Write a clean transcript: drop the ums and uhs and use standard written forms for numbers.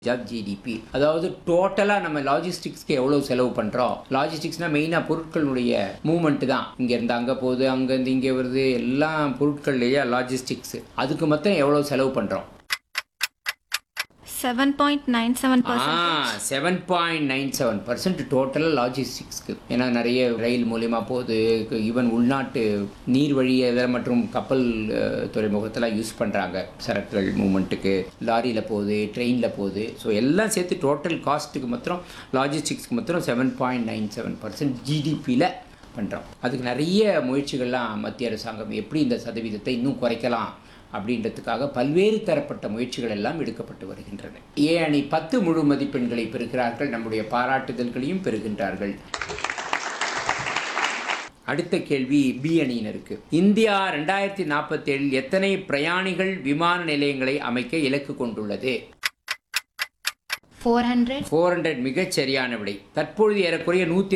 Of GDP. அதாவது டோட்டலாக நம்ம லாஜிஸ்டிக்ஸ்க்கு எவ்வளோ செலவு பண்ணுறோம். லாஜிஸ்டிக்ஸ்னால் மெயினாக பொருட்களுடைய மூவ்மெண்ட் தான். இங்கேருந்து அங்கே போகுது, அங்கேருந்து இங்கே வருது, எல்லா பொருட்கள்லேயே லாஜிஸ்டிக்ஸ். அதுக்கு மொத்தம் எவ்வளோ செலவு பண்ணுறோம்? 7.97%. 7.97% டோட்டலாக லாஜிஸ்டிக்ஸ்க்கு. ஏன்னா நிறைய ரயில் மூலிமா போகுது, ஈவன் உள்நாட்டு நீர் வழி மற்றும் கப்பல் துறைமுகத்தில் யூஸ் பண்ணுறாங்க சரக்குகள் மூவ்மெண்ட்டுக்கு. லாரியில் போகுது, ட்ரெயினில் போகுது. ஸோ எல்லாம் சேர்த்து டோட்டல் காஸ்ட்டுக்கு மாத்திரம் லாஜிஸ்டிக்ஸ்க்கு மாத்திரம் 7.97% ஜிடிபியில் பண்ணுறோம். அதுக்கு நிறைய முயற்சிகள்லாம் மத்திய அரசாங்கம் எப்படி இந்த சதவீதத்தை இன்னும் குறைக்கலாம் அப்படின்றதுக்காக பல்வேறு தரப்பட்ட முயற்சிகள் எல்லாம் எடுக்கப்பட்டு வருகின்றன. ஏ அணி 10 முழு மதிப்பெண்களை பெறுகிறார்கள். நம்முடைய பாராட்டுதல்களையும் பெறுகின்றார்கள். அடுத்த கேள்வி பி அணியினருக்கு. இந்தியா 2047 எத்தனை பிரயாணிகள் விமான நிலையங்களை அமைக்க இலக்கு கொண்டுள்ளது? 400. 400 மிகச் சரியான விடை. தற்பொழுது ஏறக்குறைய